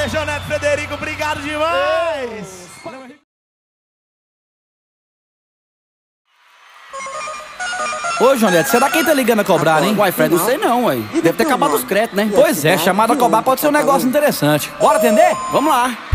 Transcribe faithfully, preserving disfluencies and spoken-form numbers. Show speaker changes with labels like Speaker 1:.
Speaker 1: Valeu, João Neto, Frederico, obrigado demais!
Speaker 2: Ô, João Neto, será quem tá ligando a cobrar, hein? Uai, Fred, não sei não, uai. Deve ter acabado os créditos, né? Pois é, chamada a cobrar pode ser um negócio interessante. Bora atender? Vamos lá.